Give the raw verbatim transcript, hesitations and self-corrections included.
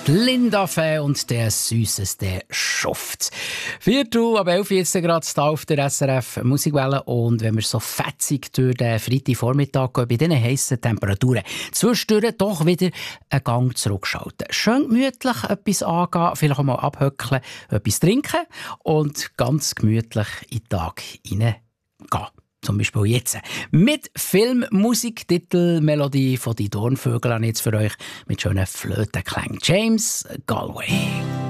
Linda Fee und der süßeste Schuft. Viertel ab elf jetzt gerade hier auf der S R F Musikwelle. Und wenn wir so fetzig durch den Freitagvormittag gehen, bei diesen heissen Temperaturen, zwischendurch doch wieder einen Gang zurückschalten. Schön gemütlich etwas angehen, vielleicht auch mal abhöckeln, etwas trinken und ganz gemütlich in den Tag hineingehen. Zum Beispiel jetzt mit Filmmusik, Titel, Melodie von «Die Dornvögel» habe ich jetzt für euch mit schönen Flötenklängen. James Galway.